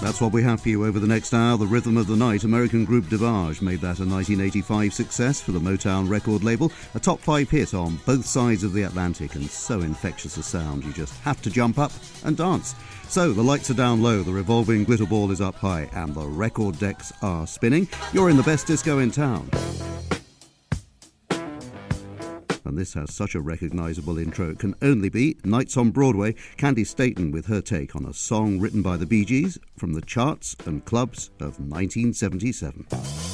That's what we have for you over the next hour. The rhythm of the night. American group DeVage made that a 1985 success for the Motown record label. A top 5 hit on both sides of the Atlantic, and so infectious a sound you just have to jump up and dance. So the lights are down low, the revolving glitter ball is up high, and the record decks are spinning. You're in the best disco in town. And this has such a recognisable intro. It can only be Nights on Broadway, Candy Staton with her take on a song written by the Bee Gees from the charts and clubs of 1977.